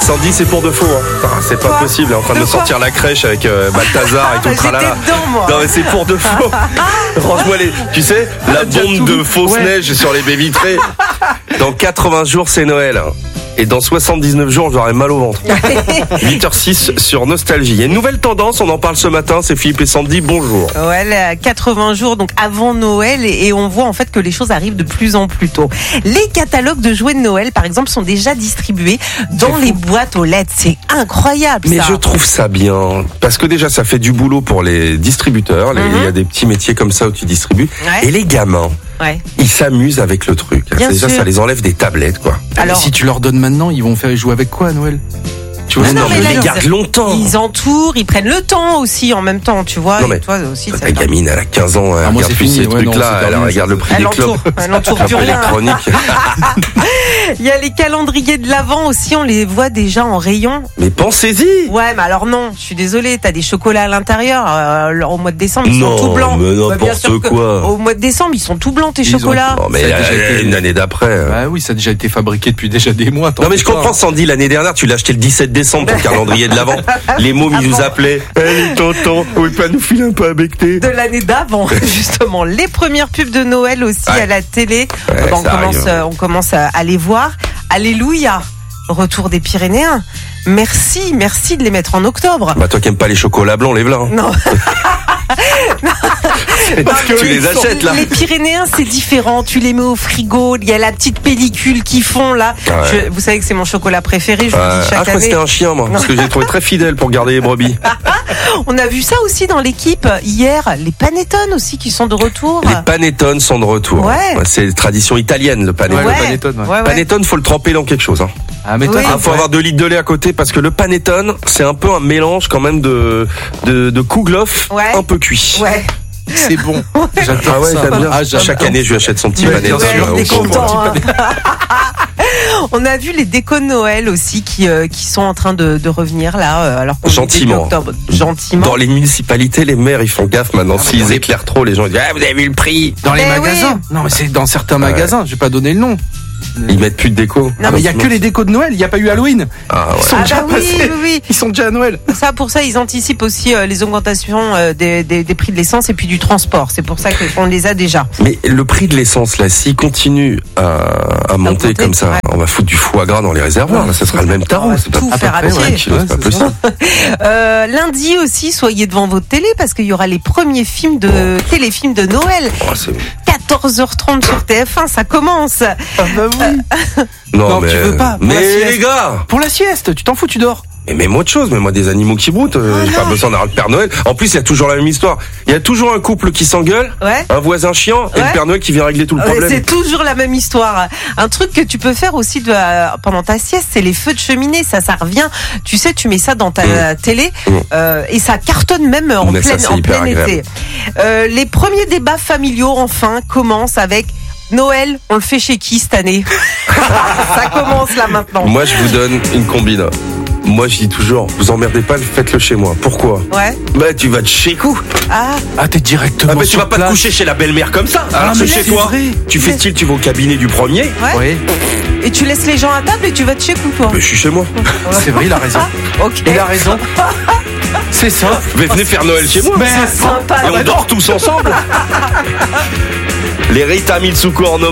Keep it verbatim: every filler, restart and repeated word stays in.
Sandy, c'est pour de faux. Hein. Enfin, c'est pas Quoi possible. Elle est en train de, de me sortir la crèche avec euh, Balthazar et tout le tralala. J'étais dedans, moi. Non, mais c'est pour de faux. Range-moi les. Tu sais, la bombe de fausse ouais. neige sur les baies vitrées. Dans quatre-vingts jours, c'est Noël. Et dans soixante-dix-neuf jours, j'aurai mal au ventre. huit heures six sur Nostalgie. Il y a une nouvelle tendance, on en parle ce matin, c'est Philippe et Sandy, bonjour. Ouais, quatre-vingts jours, donc avant Noël, et, et on voit en fait que les choses arrivent de plus en plus tôt. Les catalogues de jouets de Noël, par exemple, sont déjà distribués dans les boîtes aux lettres. C'est incroyable, Mais ça. je trouve ça bien, parce que déjà, ça fait du boulot pour les distributeurs. Les- Il Mhm. y a des petits métiers comme ça où tu distribues. Ouais. Et les gamins, Ouais. ils s'amusent avec le truc. Bien Déjà, sûr. ça les enlève des tablettes, quoi. Alors, si tu leur donnes maintenant, ils vont faire jouer avec quoi à Noël? Tu vois, Mais non, non, mais mais là, les ils- garde longtemps. ils entourent, ils prennent le temps aussi en même temps, tu vois. Non, et mais toi aussi, La ça va. gamine, elle a quinze ans, elle Ah, moi, regarde c'est plus fini. ces Ouais, non, trucs-là, c'est elle terminé, regarde ça. le prix Elle des clopes. entoure, elle entoure plus Après rien. l'électronique. Il y a les calendriers de l'Avent aussi, on les voit déjà en rayon. Mais pensez-y. Ouais, mais alors non, je suis désolée, t'as des chocolats à l'intérieur. euh, au mois de décembre, ils Non, sont tout blancs. mais Bah, bien n'importe sûr que quoi. Au mois de décembre, ils sont tout blancs tes Ils ont- chocolats. Non, mais Ça a déjà euh, été- une année d'après. euh. Bah oui, ça a déjà été fabriqué depuis déjà des mois. Non mais je comprends Sandy, l'année dernière tu l'as acheté le dix-sept décembre ton calendrier de l'avant. Les mômes ils nous appelaient. Allez tonton, vous pouvez pas nous filer un peu avec tes. De l'année d'avant, justement. Les premières pubs de Noël aussi Ouais. à la télé. Ouais, Bah, on, ça commence, arrive. euh, on commence à, à les voir. Alléluia, retour des Pyrénéens. Merci, merci de les mettre en octobre. Bah toi qui aimes pas les chocolats blancs, les blancs. Non. Parce que Tu les ils sont- achètes, là. Les Pyrénéens, c'est différent. Tu les mets au frigo. Il y a la petite pellicule qu'ils font là. Ouais. Je- vous savez que c'est mon chocolat préféré. Je vous Euh, le dis ah, je chaque crois que année. c'était un chien moi, parce que j'ai trouvé très fidèle pour garder les brebis. On a vu ça aussi dans l'équipe hier. Les panettone aussi qui sont de retour. Les panettone sont de retour. Ouais. C'est tradition italienne le panettone. Ouais, le panettone, ouais. ouais, ouais. Panettone, faut le tremper dans quelque chose. Hein. Ah, mais Oui. toi, Ah, faut avoir deux litres de lait à côté parce que le panettone, c'est un peu un mélange quand même de de, de kouglof Ouais. un peu cuit. Ouais. c'est bon. J'adore Ah ouais, ça. t'aimes bien. Ah, j'adore. Chaque année, je lui achète son petit Ouais, panettone. bien sûr, euh, Ouais, au t'es fond. content, hein. On a vu les décos de Noël aussi qui, euh, qui sont en train de, de revenir là, euh, alors qu'on est Gentiment. début octobre. Gentiment. Dans les municipalités, les maires, ils font gaffe maintenant. S'ils éclairent trop, les gens ils disent ah, vous avez vu le prix. Dans les Mais magasins. Non, mais c'est dans certains magasins. Je vais pas donner le nom. Ils mettent plus de déco. Non, Ah, mais il y a que les décos de Noël. Il y a pas eu Halloween. Ah ouais. Ils sont Ah déjà bah oui, passés. oui, oui. Ils sont déjà à Noël. Ça, pour ça, ils anticipent aussi euh, les augmentations euh, des, des, des prix de l'essence et puis du transport. C'est pour ça qu'on les a déjà. Mais le prix de l'essence, là, s'il continue à, à monter monter, comme ça, ouais. on va foutre du foie gras dans les réservoirs. Là, ça sera le même On tarot. va C'est pas tout à peu faire à près, pied. ouais, kilo, c'est pas Ouais, c'est possible. Euh, lundi aussi, soyez devant votre télé parce qu'il y aura les premiers films de téléfilms de Noël. Oh, c'est- quatorze heures trente sur T F un, ça commence. Ah bah oui. non, Non, mais, tu veux pas. Pour la mais sieste. les gars, Pour la sieste, tu t'en fous, tu dors. mais même autre chose, mais moi des animaux qui broutent, euh, j'ai pas besoin d'avoir le Père Noël. En plus, il y a toujours la même histoire. Il y a toujours un couple qui s'engueule, Ouais. un voisin chiant et Ouais. le Père Noël qui vient régler tout le Ouais, problème. c'est toujours la même histoire. Un truc que tu peux faire aussi de, euh, pendant ta sieste, c'est les feux de cheminée. Ça, ça revient. Tu sais, tu mets ça dans ta Mmh. télé Mmh. euh, et ça cartonne même en Mais ça, plein, c'est en hyper plein agréable. été. Euh, les premiers débats familiaux, enfin, commencent avec Noël. On le fait chez qui cette année? Ça commence là maintenant. Moi, je vous donne une combine. Moi, je dis toujours, vous emmerdez pas, faites-le chez moi. Pourquoi? Ouais. Bah, tu vas te chez coup. Ah. Ah, t'es directement Ah, bah, tu sur vas pas te place. coucher chez la belle-mère comme ça. Alors mais que chez c'est toi, vrai. tu fais style, tu vas au cabinet du premier. Ouais. Oui, Et tu laisses les gens à table et tu vas te chez coup, toi. Mais je suis chez moi. c'est vrai, il a raison. Ok. Il a raison. C'est ça. Mais venez faire Noël chez moi. C'est sympa. Et on dort tous ensemble. Les Rita Mitsuko en hommage.